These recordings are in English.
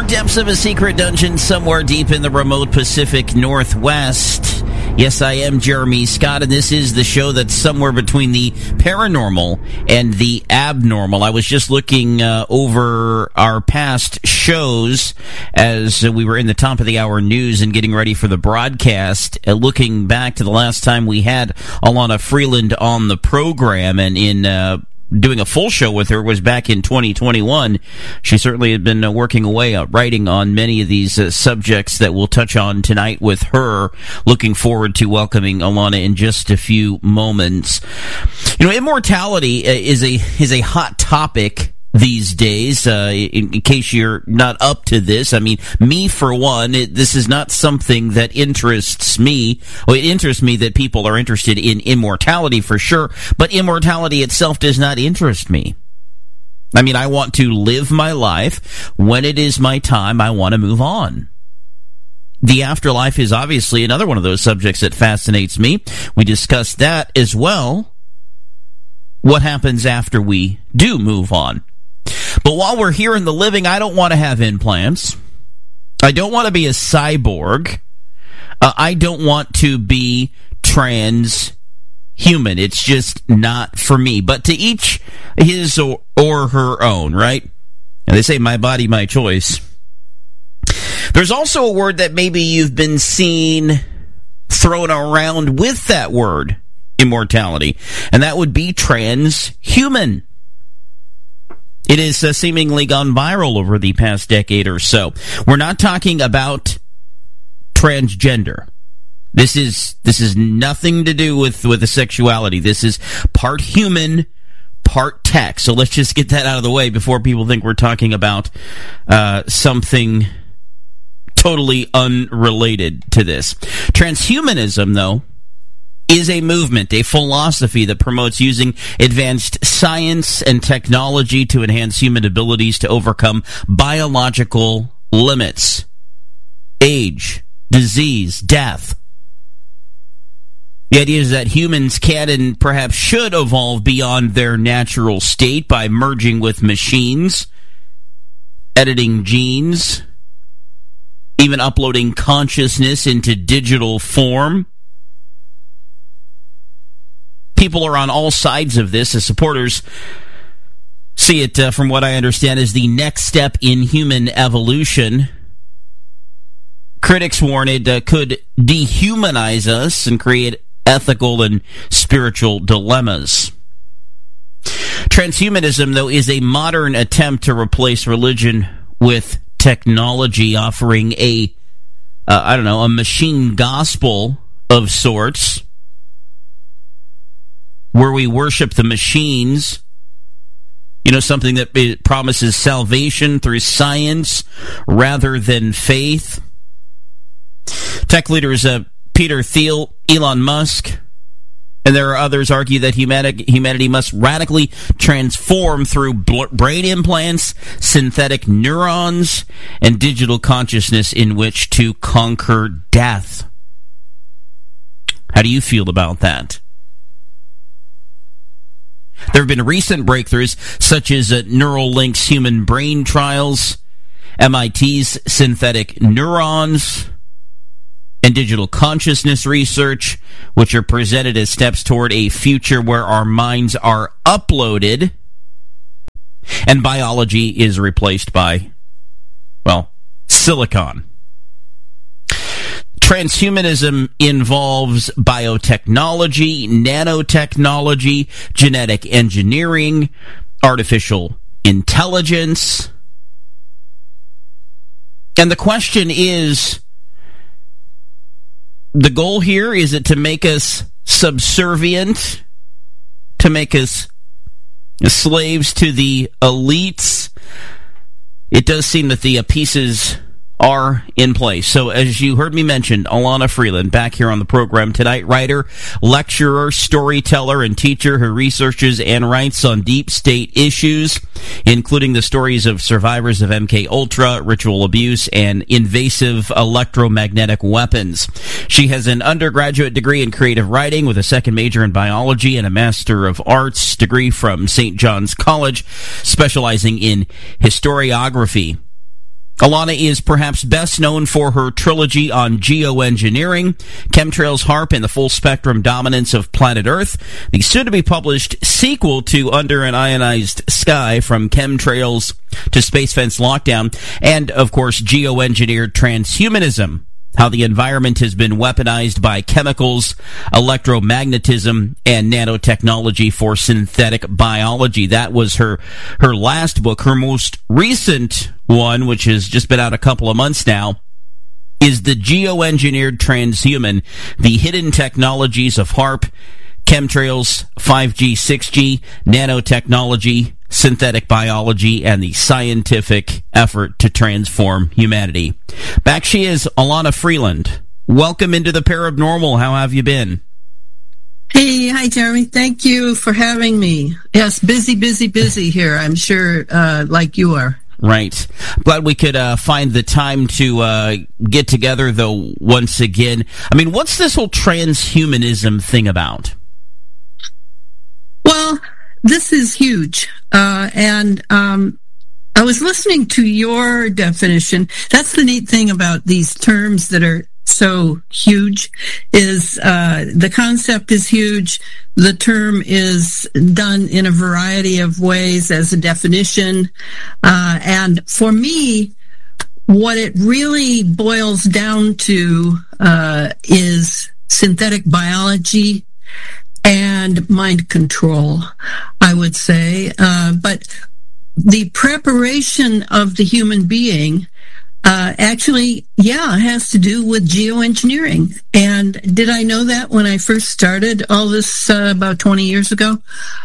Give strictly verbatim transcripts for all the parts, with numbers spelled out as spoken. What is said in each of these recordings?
dark depths of a secret dungeon somewhere deep in the remote Pacific Northwest. Yes, I am Jeremy Scott, and this is the show that's somewhere between the paranormal and the abnormal. I was just looking uh, over our past shows as uh, we were in the top of the hour news and getting ready for the broadcast, uh, looking back to the last time we had Alana Freeland on the program, and in uh doing a full show with her was back in twenty twenty-one. She certainly had been uh, working away, uh, writing on many of these uh, subjects that we'll touch on tonight with her. Looking forward to welcoming Alana in just a few moments. You know, immortality uh, is a is a hot topic these days. Uh, in, in case you're not up to this, I mean, me for one, it, this is not something that interests me. Well, it interests me that people are interested in immortality for sure, but immortality itself does not interest me. I mean, I want to live my life. When it is my time, I want to move on. The afterlife is obviously another one of those subjects that fascinates me. We discussed that as well. What happens after we do move on? But while we're here in the living, I don't want to have implants. I don't want to be a cyborg. Uh, I don't want to be transhuman. It's just not for me. But to each his or, or her own, right? And they say, my body, my choice. There's also a word that maybe you've been seen thrown around with that word, immortality, and that would be transhuman. It has uh, seemingly gone viral over the past decade or so. We're not talking about transgender. This is this is nothing to do with, with the sexuality. This is part human, part tech. So let's just get that out of the way before people think we're talking about uh, something totally unrelated to this. Transhumanism, though, is a movement, a philosophy that promotes using advanced science and technology to enhance human abilities to overcome biological limits, age, disease, death. The idea is that humans can and perhaps should evolve beyond their natural state by merging with machines, editing genes, even uploading consciousness into digital form. People are on all sides of this. As supporters see it, uh, from what I understand, as the next step in human evolution. Critics warn it uh, could dehumanize us and create ethical and spiritual dilemmas. Transhumanism, though, is a modern attempt to replace religion with technology, offering a, uh, I don't know, a machine gospel of sorts, where we worship the machines, you know, something that promises salvation through science rather than faith. Tech leaders uh, Peter Thiel, Elon Musk, and there are others argue that humanity, humanity must radically transform through bl- brain implants, synthetic neurons, and digital consciousness in which to conquer death. How do you feel about that? There have been recent breakthroughs, such as uh, Neuralink's human brain trials, M I T's synthetic neurons, and digital consciousness research, which are presented as steps toward a future where our minds are uploaded and biology is replaced by, well, silicon. Transhumanism involves biotechnology, nanotechnology, genetic engineering, artificial intelligence. And the question is, the goal here, is it to make us subservient, to make us slaves to the elites? It does seem that the uh, pieces are in place. So as you heard me mention, Alana Freeland back here on the program tonight, writer, lecturer, storyteller, and teacher who researches and writes on deep state issues, including the stories of survivors of M K Ultra, ritual abuse, and invasive electromagnetic weapons. She has an undergraduate degree in creative writing with a second major in biology and a Master of Arts degree from Saint John's College, specializing in historiography. Alana is perhaps best known for her trilogy on geoengineering, Chemtrails HAARP, and the full spectrum dominance of planet Earth, the soon-to-be-published sequel to Under an Ionized Sky, From Chemtrails to Space Fence Lockdown, and, of course, Geoengineered Transhumanism, how the environment has been weaponized by chemicals, electromagnetism, and nanotechnology for synthetic biology. That was her her last book. Her most recent one, which has just been out a couple of months now, is The Geoengineered Transhuman, The Hidden Technologies of HAARP, Chemtrails, five G, six G, Nanotechnology, Synthetic Biology, and the Scientific Effort to Transform Humanity. Back she is, Alana Freeland. Welcome into the Paranormal. How have you been? Hey, hi, Jeremy. Thank you for having me. Yes, busy, busy, busy here, I'm sure, uh, like you are. Right. Glad we could uh, find the time to uh, get together, though, once again. I mean, what's this whole transhumanism thing about? Well, this is huge. Uh, and um, I was listening to your definition. That's the neat thing about these terms that are so huge, is uh, the concept is huge. The term is done in a variety of ways as a definition. Uh, and for me, what it really boils down to uh, is synthetic biology and mind control, I would say. Uh, but the preparation of the human being uh, actually, yeah, has to do with geoengineering. And did I know that when I first started all this uh, about twenty years ago?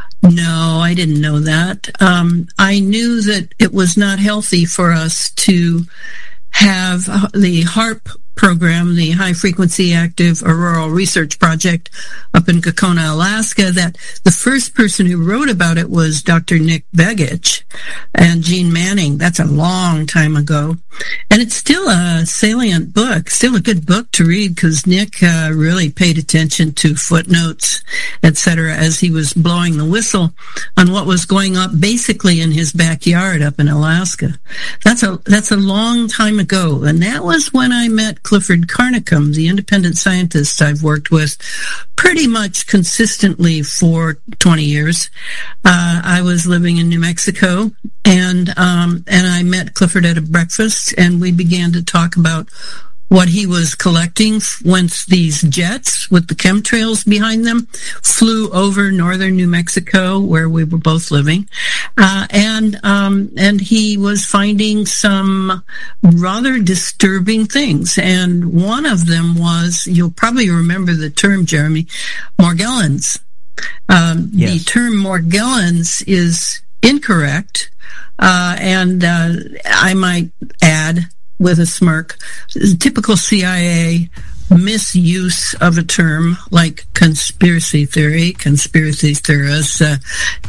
No, I didn't know that. Um, I knew that it was not healthy for us to have the HAARP program, the High Frequency Active Auroral Research Project up in Gakona, Alaska, that the first person who wrote about it was Doctor Nick Begich and Gene Manning. That's a long time ago. And it's still a salient book, still a good book to read, because Nick uh, really paid attention to footnotes, et cetera, as he was blowing the whistle on what was going on basically in his backyard up in Alaska. That's a, that's a long time ago. And that was when I met Clifford Carnicom, the independent scientist I've worked with pretty much consistently for twenty years. Uh, I was living in New Mexico, and um, and I met Clifford at a breakfast, and we began to talk about what he was collecting once these jets with the chemtrails behind them flew over northern New Mexico, where we were both living. Uh, and, um, and he was finding some rather disturbing things. And one of them was, you'll probably remember the term, Jeremy, Morgellons. Um, yes. The term Morgellons is incorrect. Uh, and, uh, I might add, with a smirk, typical C I A misuse of a term like conspiracy theory, conspiracy theorists, uh,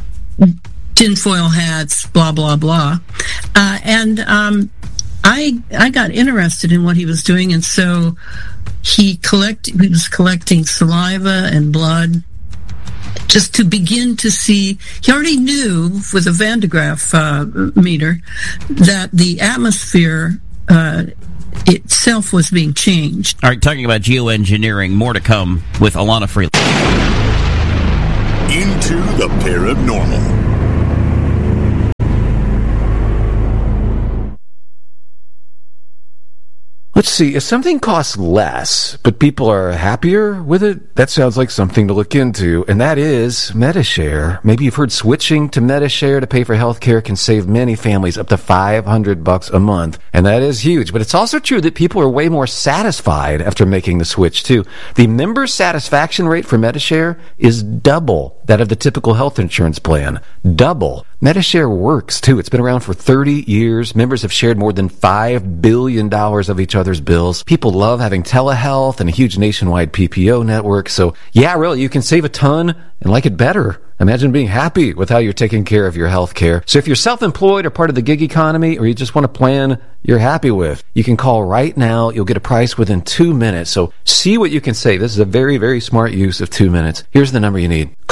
tinfoil hats, blah, blah, blah. Uh, and um, I I got interested in what he was doing, and so he collect he was collecting saliva and blood just to begin to see. He already knew with a Van de Graaff uh, meter that the atmosphere Uh, itself was being changed. All right, talking about geoengineering, more to come with Alana Freeland. Into the Paranormal. Let's see, if something costs less, but people are happier with it, that sounds like something to look into, and that is Medi-Share. Maybe you've heard switching to Medi-Share to pay for healthcare can save many families up to five hundred bucks a month, and that is huge. But it's also true that people are way more satisfied after making the switch, too. The member satisfaction rate for Medi-Share is double that of the typical health insurance plan. Double. Medi-Share works, too. It's been around for thirty years. Members have shared more than five billion dollars of each other's bills. People love having telehealth and a huge nationwide P P O network. So, yeah, really, you can save a ton and like it better. Imagine being happy with how you're taking care of your health care. So if you're self-employed or part of the gig economy, or you just want a plan you're happy with, you can call right now. You'll get a price within two minutes. So see what you can save. This is a very, very smart use of two minutes. Here's the number you need. Call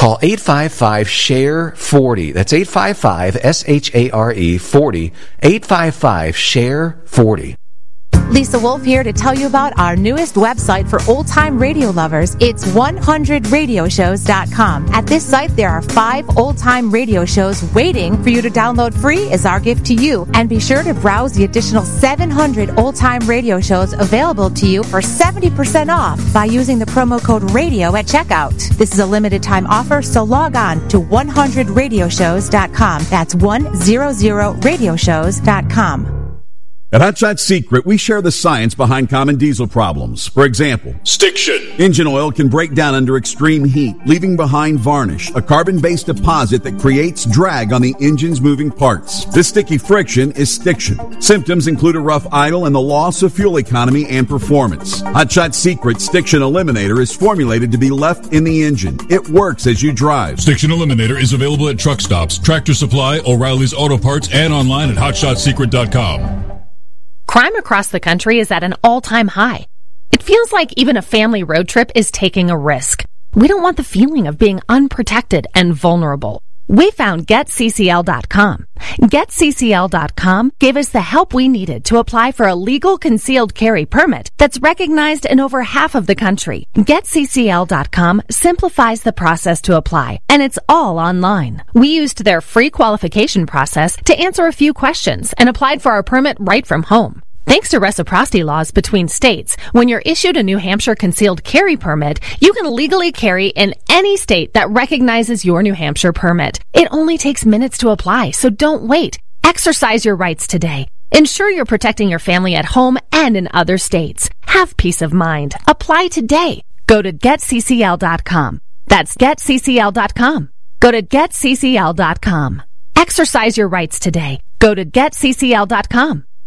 Call eight five five, S H A R E, forty. That's eight five five, S H A R E, forty. eight five five, S H A R E, forty. Lisa Wolf here to tell you about our newest website for old-time radio lovers. It's one hundred radio shows dot com. At this site, there are five old-time radio shows waiting for you to download free as our gift to you. And be sure to browse the additional seven hundred old-time radio shows available to you for seventy percent off by using the promo code RADIO at checkout. This is a limited-time offer, so log on to one hundred radio shows dot com. That's one hundred radio shows dot com. At Hot Shot Secret, we share the science behind common diesel problems. For example, Stiction. Engine oil can break down under extreme heat, leaving behind varnish, a carbon-based deposit that creates drag on the engine's moving parts. This sticky friction is stiction. Symptoms include a rough idle and the loss of fuel economy and performance. Hot Shot Secret Stiction Eliminator is formulated to be left in the engine. It works as you drive. Stiction Eliminator is available at truck stops, Tractor Supply, O'Reilly's Auto Parts, and online at hot shot secret dot com. Crime across the country is at an all-time high. It feels like even a family road trip is taking a risk. We don't want the feeling of being unprotected and vulnerable. We found get C C L dot com. get C C L dot com gave us the help we needed to apply for a legal concealed carry permit that's recognized in over half of the country. get C C L dot com simplifies the process to apply, and it's all online. We used their free qualification process to answer a few questions and applied for our permit right from home. Thanks to reciprocity laws between states, when you're issued a New Hampshire concealed carry permit, you can legally carry in any state that recognizes your New Hampshire permit. It only takes minutes to apply, so don't wait. Exercise your rights today. Ensure you're protecting your family at home and in other states. Have peace of mind. Apply today. Go to get C C L dot com. That's get C C L dot com. Go to get C C L dot com. Exercise your rights today. Go to get C C L dot com.